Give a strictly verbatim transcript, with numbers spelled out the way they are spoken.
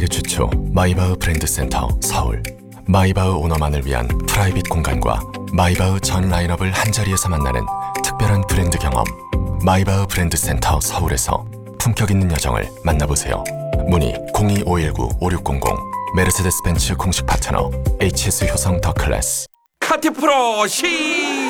세계 최초 마이바흐 브랜드 센터 서울. 마이바흐 오너만을 위한 프라이빗 공간과 마이바흐 전 라인업을 한자리에서 만나는 특별한 브랜드 경험. 마이바흐 브랜드 센터 서울에서 품격 있는 여정을 만나보세요. 문의 공이 오일구 오육공공. 메르세데스 벤츠 공식 파트너 에이치에스 효성 더 클래스. 카티 프로 시